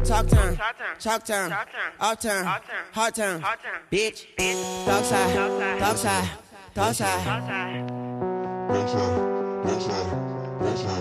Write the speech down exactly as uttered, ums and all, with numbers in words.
Talk turn, chalk turn, out turn, hard turn, bitch, dog side, dog side, dog side. Dog side, dog side, dog side.